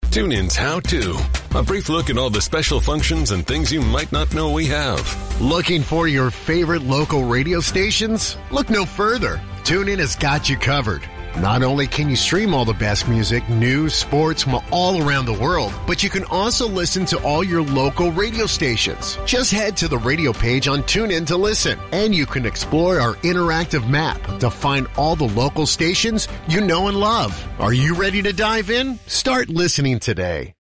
TuneIn's How To. A brief look at all the special functions and things you might not know we have. Looking for your favorite local radio stations? Look no further. TuneIn has got you covered. Not only can you stream all the best music, news, sports from all around the world, but you can also listen to all your local radio stations. Just head to the radio page on TuneIn to listen, and you can explore our interactive map to find all the local stations you know and love. Are you ready to dive in? Start listening today.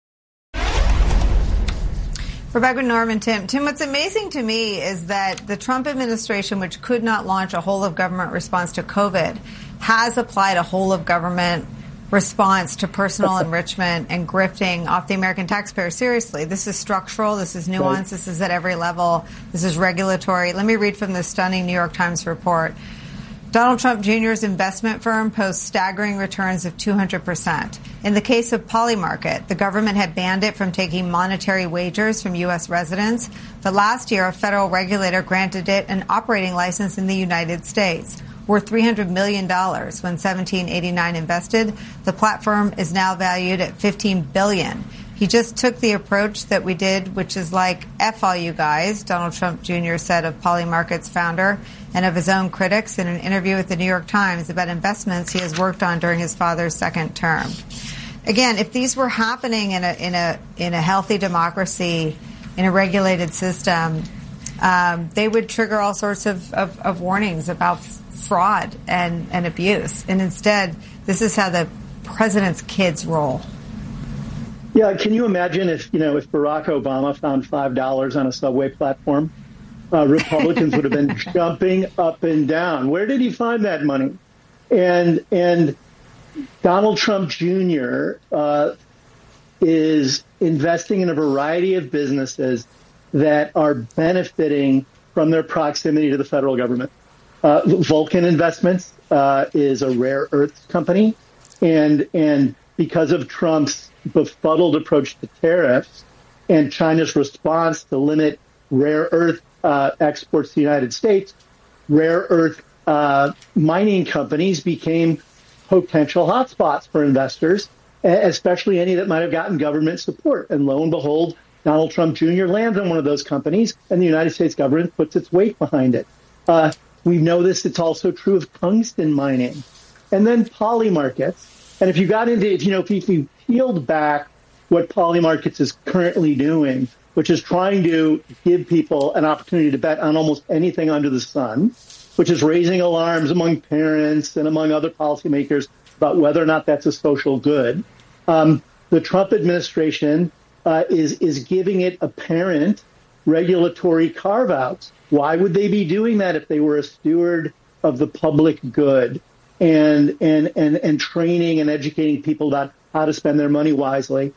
We're back with Norm and Tim. Tim, what's amazing to me is that the Trump administration, which could not launch a whole-of-government response to COVID, has applied a whole-of-government response to personal enrichment and grifting off the American taxpayer. Seriously, this is structural, this is nuanced, right. This is at every level, this is regulatory. Let me read from this stunning New York Times report. Donald Trump Jr.'s investment firm posts staggering returns of 200%. In the case of Polymarket, the government had banned it from taking monetary wagers from U.S. residents, but last year a federal regulator granted it an operating license in the United States. Worth $300 million when 1789 invested. The platform is now valued at $15 billion. He just took the approach that we did, which is like, F all you guys, Donald Trump Jr. said of Polymarket's founder and of his own critics in an interview with the New York Times about investments he has worked on during his father's second term. Again, if these were happening in a healthy democracy, in a regulated system, they would trigger all sorts of warnings about fraud and abuse. And instead, this is how the president's kids roll. Yeah, can you imagine if Barack Obama found $5 on a subway platform? Republicans would have been jumping up and down. Where did he find that money? And Donald Trump Jr. Is investing in a variety of businesses that are benefiting from their proximity to the federal government. Vulcan Investments is a rare earth company, and because of Trump's befuddled approach to tariffs and China's response to limit rare earth exports to the United States, rare earth mining companies became potential hotspots for investors, especially any that might have gotten government support. And lo and behold, Donald Trump Jr. lands on one of those companies, and the United States government puts its weight behind it. We know this. It's also true of tungsten mining. And then Polymarkets. And if you peeled back what Polymarkets is currently doing, which is trying to give people an opportunity to bet on almost anything under the sun, which is raising alarms among parents and among other policymakers about whether or not that's a social good. The Trump administration is giving it apparent regulatory carve-outs. Why would they be doing that if they were a steward of the public good and training and educating people about how to spend their money wisely?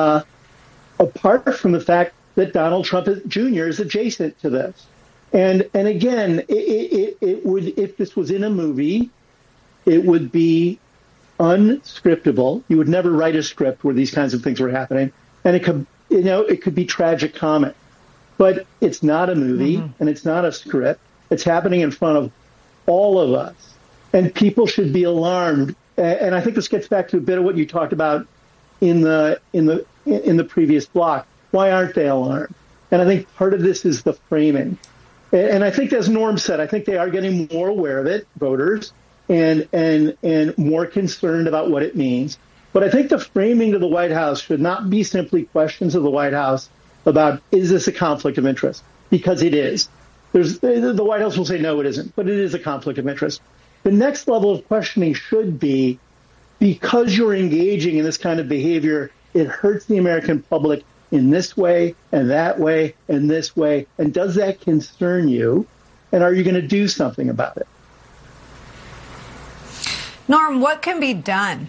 Apart from the fact that Donald Trump Jr. is adjacent to this. And again, it would, if this was in a movie, it would be unscriptable. You would never write a script where these kinds of things were happening. And it could be tragic comic. But it's not a movie, and it's not a script. It's happening in front of all of us, and people should be alarmed. And I think this gets back to a bit of what you talked about in the previous block. Why aren't they alarmed? And I think part of this is the framing. And I think, as Norm said, I think they are getting more aware of it, voters, and more concerned about what it means. But I think the framing to the White House should not be simply questions of the White House about, is this a conflict of interest? Because it is. The White House will say, no, it isn't, but it is a conflict of interest. The next level of questioning should be, because you're engaging in this kind of behavior, it hurts the American public in this way and that way and this way. And does that concern you? And are you going to do something about it? Norm, what can be done?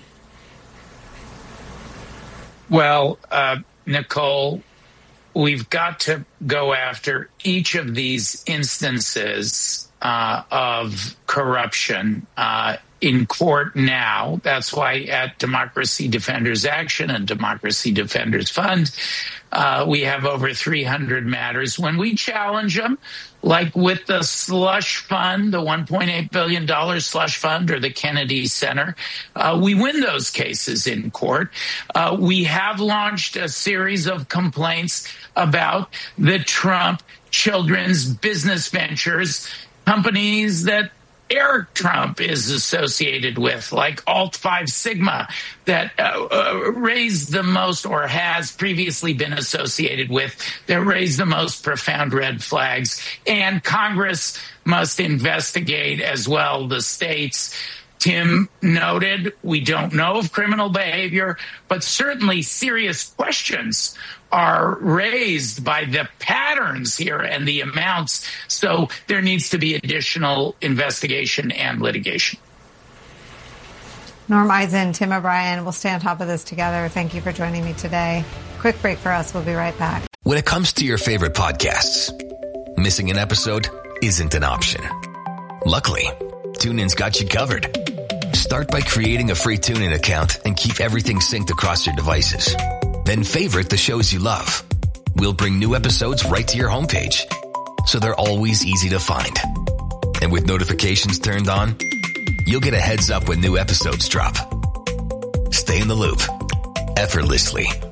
Well, Nicole, we've got to go after each of these instances of corruption in court now. That's why at Democracy Defenders Action and Democracy Defenders Fund, we have over 300 matters. When we challenge them, like with the slush fund, the $1.8 billion slush fund or the Kennedy Center, we win those cases in court. We have launched a series of complaints about the Trump children's business ventures, companies that Eric Trump is associated with, like Alt Phi Sigma, that raised the most, or has previously been associated with, that raised the most profound red flags. And Congress must investigate as well the states. Tim noted, we don't know of criminal behavior, but certainly serious questions are raised by the patterns here and the amounts. So there needs to be additional investigation and litigation. Norm Eisen, Tim O'Brien, we'll stay on top of this together. Thank you for joining me today. Quick break for us. We'll be right back. When it comes to your favorite podcasts, missing an episode isn't an option. Luckily, TuneIn's got you covered. Start by creating a free TuneIn account and keep everything synced across your devices. Then favorite the shows you love. We'll bring new episodes right to your homepage, so they're always easy to find. And with notifications turned on, you'll get a heads up when new episodes drop. Stay in the loop effortlessly